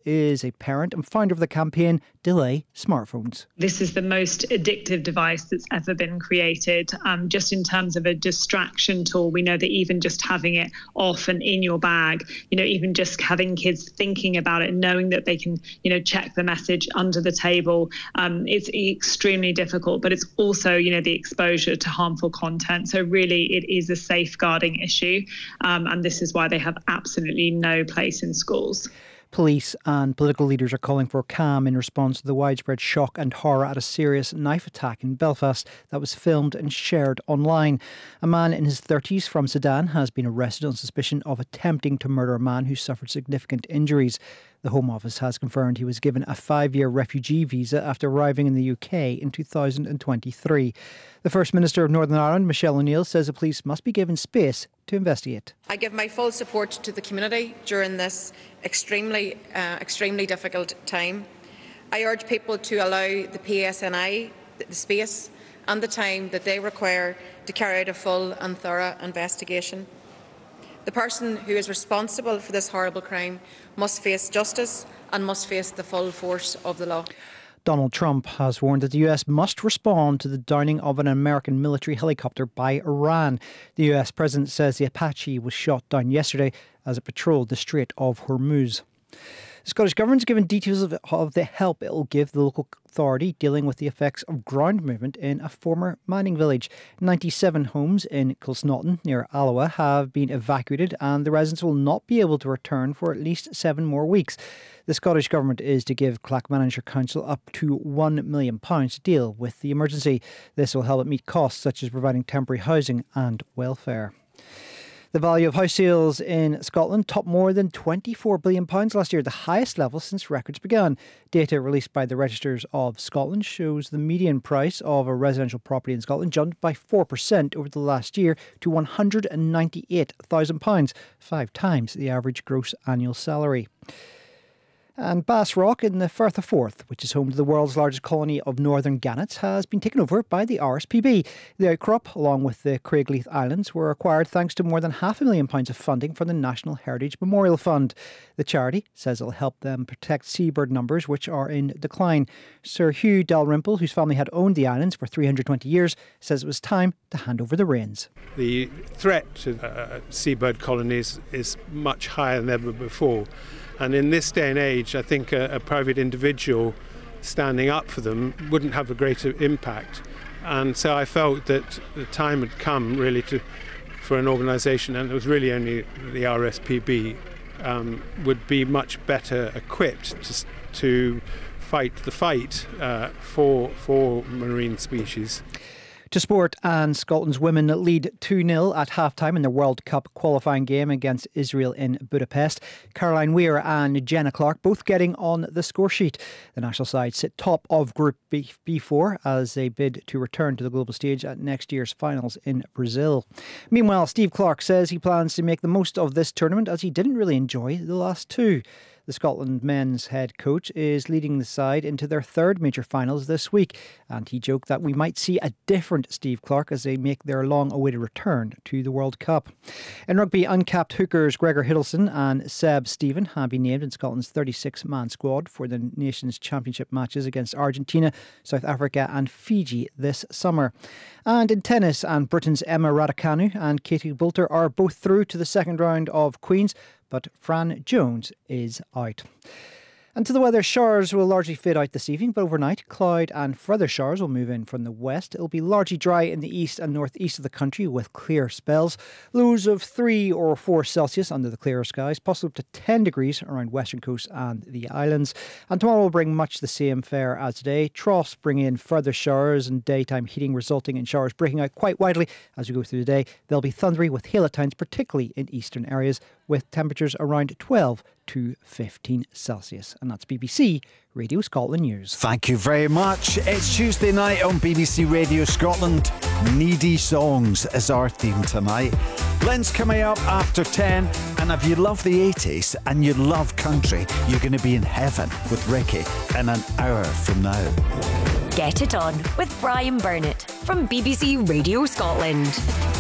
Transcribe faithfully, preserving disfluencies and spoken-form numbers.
is a parent and founder of the campaign Delay Smartphones. This is the most addictive device that's ever been created. Um, just in terms of a distraction tool, we know that even just having it off and in your bag, you know, even just having kids thinking about it, knowing that they can, you know, check the message under the table, um, it's extremely difficult. But it's also, you know, the exposure to harmful content. So really, it is a safeguarding issue, um, and this is why they have absolutely no place in schools. Police and political leaders are calling for calm in response to the widespread shock and horror at a serious knife attack in Belfast that was filmed and shared online. A man in his thirties from Sudan has been arrested on suspicion of attempting to murder a man who suffered significant injuries. The Home Office has confirmed he was given a five-year refugee visa after arriving in the U K in two thousand twenty-three. The First Minister of Northern Ireland, Michelle O'Neill, says the police must be given space to investigate. I give my full support to the community during this extremely, uh, extremely difficult time. I urge people to allow the P S N I the space and the time that they require to carry out a full and thorough investigation. The person who is responsible for this horrible crime must face justice and must face the full force of the law. Donald Trump has warned that the U S must respond to the downing of an American military helicopter by Iran. The U S president says the Apache was shot down yesterday as it patrolled the Strait of Hormuz. The Scottish Government has given details of, of the help it will give the local authority dealing with the effects of ground movement in a former mining village. ninety-seven homes in Kilsnotton near Alloa have been evacuated and the residents will not be able to return for at least seven more weeks. The Scottish Government is to give Clackmannanshire Council up to one million pounds to deal with the emergency. This will help it meet costs such as providing temporary housing and welfare. The value of house sales in Scotland topped more than twenty-four billion pounds last year, the highest level since records began. Data released by the Registers of Scotland shows the median price of a residential property in Scotland jumped by four percent over the last year to one hundred ninety-eight thousand pounds, five times the average gross annual salary. And Bass Rock in the Firth of Forth, which is home to the world's largest colony of northern gannets, has been taken over by the R S P B. The outcrop, along with the Craigleith Islands, were acquired thanks to more than half a million pounds of funding from the National Heritage Memorial Fund. The charity says it'll help them protect seabird numbers, which are in decline. Sir Hugh Dalrymple, whose family had owned the islands for three hundred twenty years, says it was time to hand over the reins. The threat to uh, seabird colonies is much higher than ever before. And in this day and age, I think a, a private individual standing up for them wouldn't have a greater impact. And so I felt that the time had come really to, for an organisation, and it was really only the R S P B, um, would be much better equipped to, to fight the fight uh, for, for marine species. To sport, and Scotland's women lead two nil at half-time in the World Cup qualifying game against Israel in Budapest. Caroline Weir and Jenna Clark both getting on the score sheet. The national side sit top of Group B four as they bid to return to the global stage at next year's finals in Brazil. Meanwhile, Steve Clarke says he plans to make the most of this tournament as he didn't really enjoy the last two. The Scotland men's head coach is leading the side into their third major finals this week, and he joked that we might see a different Steve Clarke as they make their long-awaited return to the World Cup. In rugby, uncapped hookers Gregor Hiddleston and Seb Stephen have been named in Scotland's thirty-six man squad for the Nations Championship matches against Argentina, South Africa and Fiji this summer. And in tennis, and Britain's Emma Raducanu and Katie Boulter are both through to the second round of Queen's, but Fran Jones is out. And to the weather, showers will largely fade out this evening, but overnight, cloud and further showers will move in from the west. It'll be largely dry in the east and northeast of the country with clear spells. Lows of three or four Celsius under the clearer skies, possibly up to ten degrees around western coast and the islands. And tomorrow will bring much the same fare as today. Troughs bring in further showers and daytime heating, resulting in showers breaking out quite widely as we go through the day. They'll be thundery with hail at times, particularly in eastern areas, with temperatures around twelve to fifteen Celsius. And that's B B C Radio Scotland News. Thank you very much. It's Tuesday night on B B C Radio Scotland. Needy Songs is our theme tonight. Lynn's coming up after ten, and if you love the eighties and you love country, you're going to be in heaven with Ricky in an hour from now. Get It On with Brian Burnett from B B C Radio Scotland.